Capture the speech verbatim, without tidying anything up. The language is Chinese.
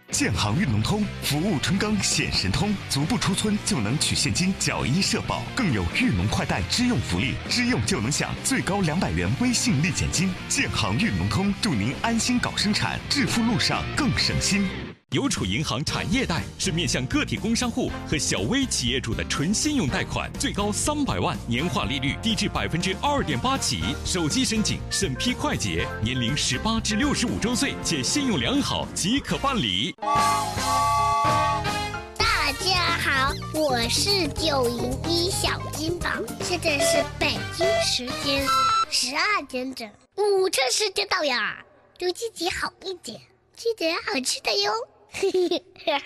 建行运农通服务春耕显神通，足不出村就能取现金缴医社保，更有运农快贷支用福利，支用就能享最高两百元微信立减金。建行运农通祝您安心搞生产，致富路上更省心。 邮储银行产业贷是面向个体工商户和小微企业主的纯信用贷款，最高三百万，年化利率低至百分之二点八起，手机申请，审批快捷，年龄十八至六十五周岁且信用良好即可办理。 大家好，我是九零一小金宝，现在是北京时间十二点整，午餐时间到呀，对自己好一点，记得好吃的哟。